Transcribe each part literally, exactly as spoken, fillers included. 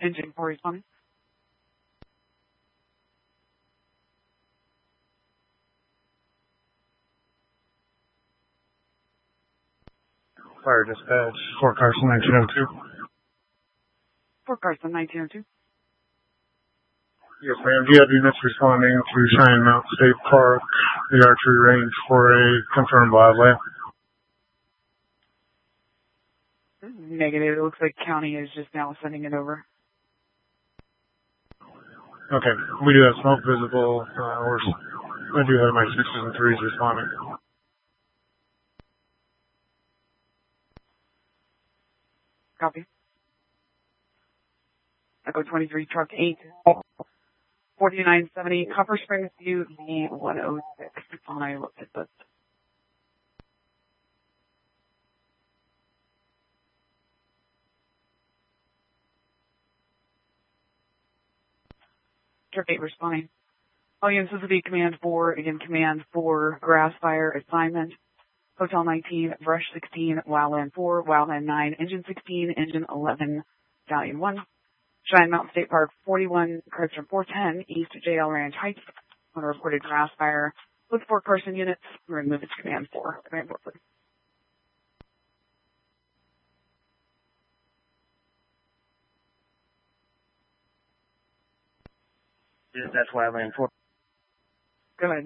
Engine four responding. Fire dispatch, Fort Carson nineteen oh two. Fort Carson nineteen oh two. Yes, ma'am. Do you have units responding to Cheyenne Mountain State Park, the archery range, for a confirmed wildland? Negative. It looks like county is just now sending it over. Okay. We do have smoke visible. Uh, we're, I do have my sixes and threes responding. Copy. Echo twenty-three, truck eight, forty-nine seventy, Copper Springs View, the one oh six. I looked at this. Truck eight responding. All units, this will be Command four, again, Command four, Grass Fire Assignment, Hotel nineteen, Brush sixteen, Wildland four, Wildland nine, Engine sixteen, Engine eleven, Stallion one. Cheyenne Mountain State Park forty-one, Chrysler four ten, East J L Ranch Heights, on a reported grass fire with Fort Carson units. We're going to move it to Command four. Command four, please. Yes, that's Wildland four. Go ahead.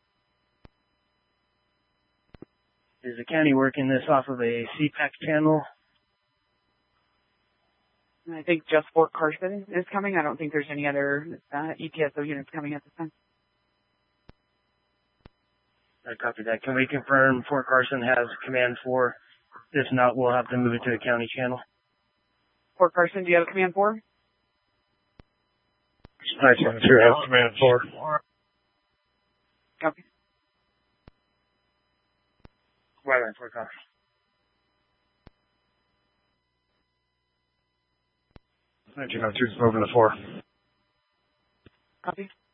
Is the county working this off of a C PAC channel? I think just Fort Carson is coming. I don't think there's any other uh, E P S O units coming at this time. I copy that. Can we confirm Fort Carson has Command four? If not, we'll have to move it to a county channel. Fort Carson, do you have a Command four? nineteen oh two has Command four. Copy. Wildland four, copy. nineteen oh two is moving to four. Copy.